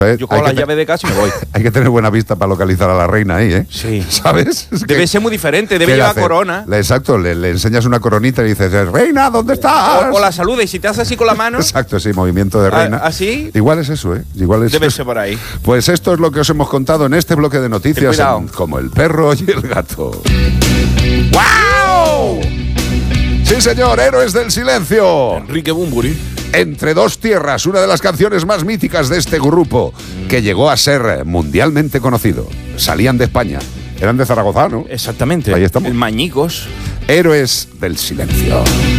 Yo cojo la llave de casa y me voy. Hay que tener buena vista para localizar a la reina ahí, ¿eh? Sí. ¿Sabes? Debe ser muy diferente, debe llevar corona. Exacto, le enseñas una coronita y dices, reina, ¿dónde estás? O la saluda y si te haces así con la mano. Exacto, sí, movimiento de reina. ¿Así? Igual es eso, ¿eh? Igual es debe eso. ser por ahí. Pues esto es lo que os hemos contado en este bloque de noticias Como el perro y el gato. ¡Wow! Sí, señor, Héroes del Silencio. Enrique Bunbury. Entre dos tierras, una de las canciones más míticas de este grupo, que llegó a ser mundialmente conocido. Salían de España. Eran de Zaragoza, ¿no? Exactamente. Ahí estamos. El Mañicos. Héroes del Silencio.